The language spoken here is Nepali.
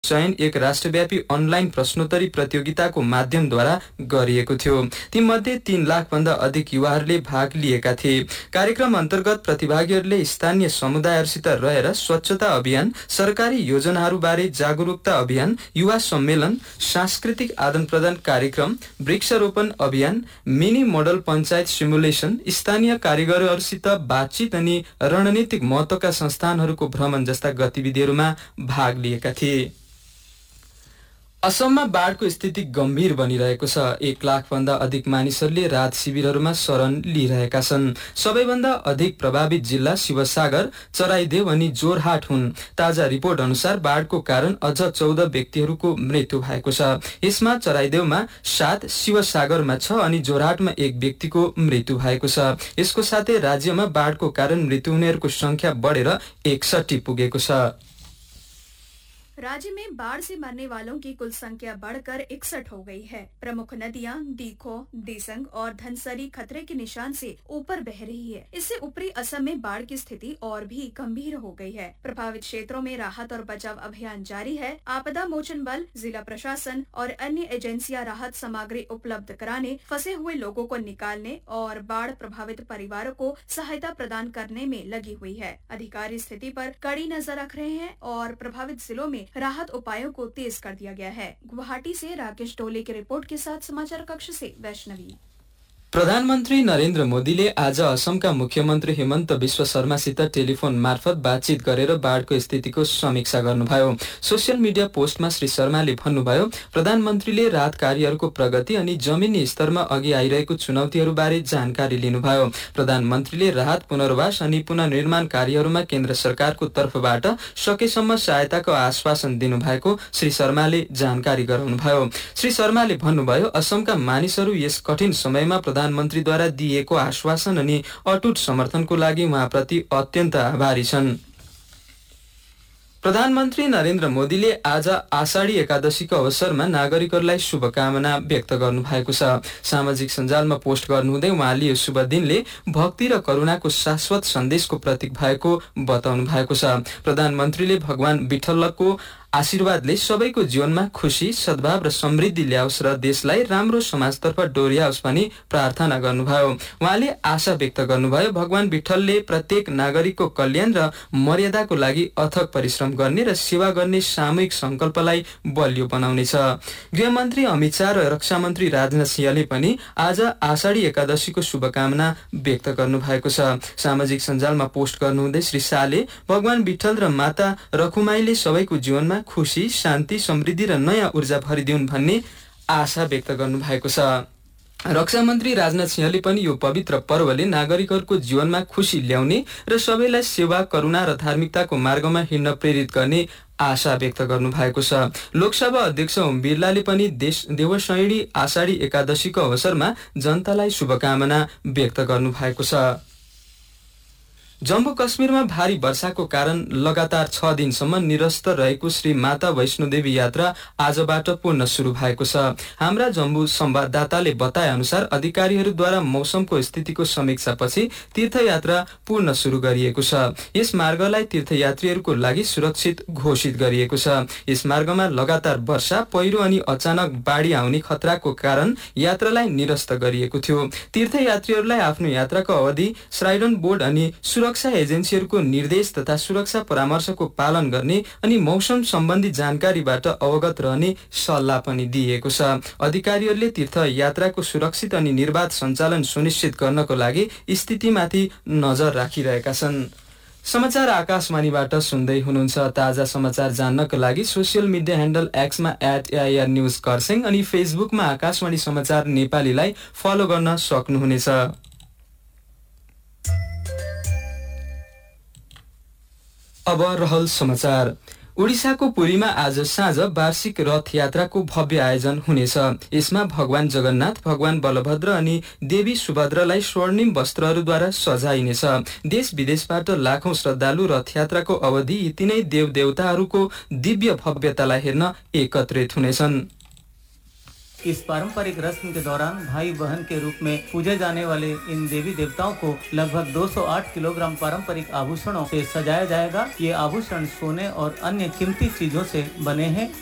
चयन एक राष्ट्रव्यापी अनलाइन प्रश्नोत्तरी प्रतियोगिताको माध्यमद्वारा गरिएको थियो। तीमध्ये 3 लाखभन्दा अधिक युवाहरूले भाग लिएका थिए। कार्यक्रम अन्तर्गत प्रतिभागीहरूले स्थानीय समुदायहरूसित रहेर स्वच्छता अभियान, सरकारी योजनाहरूबारे जागरूकता अभियान, युवा सम्मेलन, सांस्कृतिक आदान-प्रदान कार्यक्रम, वृक्षारोपण अभियान, मिनी मोडल पञ्चायत सिमुलेसन, स्थानीय कारिगरहरूसित बातचित अनि रणनीतिक महत्त्वका संस्थानहरूको भ्रमण जस्ता गतिविधिहरूमा भाग लिएका थिए। असममा बाढको स्थिति गम्भीर बनिरहेको छ। 1 लाखभन्दा अधिक मानिसहरूले राहत शिविरहरूमा शरण लिइरहेका छन्। सबैभन्दा अधिक प्रभावित जिल्ला शिवसागर, चराइदेव अनि जोरहाट हुन्। ताजा रिपोर्ट अनुसार बाढको कारण अझ 14 व्यक्तिहरूको मृत्यु भएको छ। यसमा चराइदेवमा 7, शिवसागरमा 6 अनि जोरहाटमा 1 व्यक्तिको मृत्यु भएको छ। यसको साथै राज्यमा बाढको कारण मृत्यु हुनेहरूको संख्या बढेर 61 पुगेको छ। राज्य में बाढ़ से मरने वालों की कुल संख्या बढ़कर 61 हो गई है। प्रमुख नदियां दीखो, दिसंग और धनसरी खतरे के निशान से ऊपर बह रही है। इससे ऊपरी असम में बाढ़ की स्थिति और भी गंभीर हो गई है। प्रभावित क्षेत्रों में राहत और बचाव अभियान जारी है। आपदा मोचन बल, जिला प्रशासन और अन्य एजेंसियां राहत सामग्री उपलब्ध कराने, फंसे हुए लोगों को निकालने और बाढ़ प्रभावित परिवारों को सहायता प्रदान करने में लगी हुई है। अधिकारी स्थिति पर कड़ी नजर रख रहे हैं और प्रभावित जिलों में राहत उपायों को तेज कर दिया गया है। गुवाहाटी से राकेश टोले की रिपोर्ट के साथ समाचार कक्ष से वैष्णवी। प्रधानमन्त्री नरेन्द्र मोदीले आज असमका मुख्यमन्त्री हेमन्त विश्व शर्मासित टेलिफोन मार्फत बातचित गरेर बाढको स्थितिको समीक्षा गर्नुभयो। सोसियल मिडिया पोस्टमा श्री शर्माले भन्नुभयो, प्रधानमन्त्रीले राहत कार्यहरूको प्रगति अनि जमिनी स्तरमा अघि आइरहेको चुनौतीहरूबारे जानकारी लिनुभयो। प्रधानमन्त्रीले राहत, पुनर्वास अनि पुनर्निर्माण कार्यहरूमा केन्द्र सरकारको तर्फबाट सकेसम्म सहायताको आश्वासन दिनुभएको श्री शर्माले जानकारी गराउनुभयो। श्री शर्माले भन्नुभयो, असमका मानिसहरू यस कठिन समयमा प्रधानमन्त्रीद्वारा दिएको आश्वासन अनि अटुट समर्थनको लागि उहाँप्रति अत्यन्त आभारी छन्। प्रधानमन्त्री नरेन्द्र मोदीले आज आषाढी एकादशीको अवसरमा नागरिकहरूलाई शुभकामना व्यक्त गर्नुभएको छ। सामाजिक सञ्जालमा पोस्ट गर्नुहुँदै उहाँले यो शुभ दिनले भक्ति र करुणाको शाश्वत सन्देशको प्रतीक भएको बताउनु भएको छ। प्रधानमन्त्रीले भगवान विठ्ठलको आशीर्वादले सबैको जीवनमा खुशी, सद्भाव र समृद्धि ल्याओस् र देशलाई राम्रो समाजतर्फ डोर्याओस् भनी प्रार्थना गर्नुभयो। उहाँले आशा व्यक्त गर्नुभयो, भगवान विठ्ठलले प्रत्येक नागरिकको कल्याण र मर्यादाको लागि अथक परिश्रम गर्ने र सेवा गर्ने सामूहिक संकल्पलाई बलियो बनाउनेछ। गृहमन्त्री अमित शाह र रक्षा मन्त्री राजनाथ सिंहले पनि आज आषाढी एकादशीको शुभकामना व्यक्त गर्नुभएको छ। सामाजिक सञ्जालमा पोस्ट गर्नुहुँदै श्री शाहले भगवान विठ्ठल र माता रखुमाईले सबैको जीवनमा खुशी, शान्ति, समृद्धि र नयाँ ऊर्जा भरिदिउन् भन्ने आशा व्यक्त गर्नुभएको छ। रक्षा मन्त्री राजनाथ सिंहले पनि यो पवित्र पर्वले नागरिकहरूको जीवनमा खुशी ल्याउने र सबैलाई सेवा, करुणा र धार्मिकताको मार्गमा हिँड्न प्रेरित गर्ने आशा व्यक्त गर्नु भएको छ। लोकसभा अध्यक्ष ओम बिरलाले पनि देवशयनी आषाढी एकादशीको अवसरमा जनतालाई शुभकामना व्यक्त गर्नु भएको छ। जम्मू कश्मीरमा भारी वर्षाको कारण लगातार 6 दिनसम्म निरस्त रहेको श्री माता वैष्णोदेवी यात्रा आजबाट पुनः सुरु भएको छ। हाम्रा जम्मू संवाददाताले बताए अनुसार अधिकारीहरूद्वारा मौसमको स्थितिको समीक्षापछि तीर्थयात्रा पुनः सुरु गरिएको छ। यस मार्गलाई तीर्थयात्रीहरूको लागि सुरक्षित घोषित गरिएको छ। यस मार्गमा लगातार वर्षा, पहिरो अनि अचानक बाढी आउने खतराको कारण यात्रालाई निरस्त गरिएको थियो। तीर्थयात्रीहरूलाई आफ्नो यात्राको अवधि श्राइडन बोर्ड अनि सुरक्षा एजेन्सीहरूको निर्देश तथा सुरक्षा परामर्शको पालन गर्ने अनि मौसम सम्बन्धी जानकारीबाट अवगत रहने सल्लाह पनि दिएको छ। अधिकारीहरूले तीर्थयात्राको सुरक्षित अनि निर्बाध सञ्चालन सुनिश्चित गर्नको लागि स्थितिमाथि नजर राखिरहेका छन्। समाचार आकाशवाणीबाट सुन्दै हुनुहुन्छ। ताजा समाचार जान्नको लागि social media handle एक्समा @AIR news Kurseong अनि फेसबुकमा आकाशवाणी समाचार नेपालीलाई फलो गर्न सक्नुहुनेछ। अब रहल समाचार। उडिसाको पुरीमा आज साँझ वार्षिक रथ यात्राको भव्य आयोजन हुनेछ। यसमा भगवान जगन्नाथ, भगवान बलभद्र अनि देवी सुभद्रालाई स्वर्णिम वस्त्रहरूद्वारा सजाइनेछ। देश विदेशबाट लाखौं श्रद्धालु रथ यात्राको अवधि यी तीनै देव देवताहरूको दिव्य भव्यतालाई हेर्न एकत्रित हुनेछन्। इस पारंपरिक रस्म के दौरान भाई बहन के रूप में पूजे जाने वाले इन देवी देवताओं को लगभग 208 किलोग्राम पारंपरिक आभूषणों से सजाया जाएगा। ये आभूषण सोने और अन्य कीमती चीजों से बने हैं।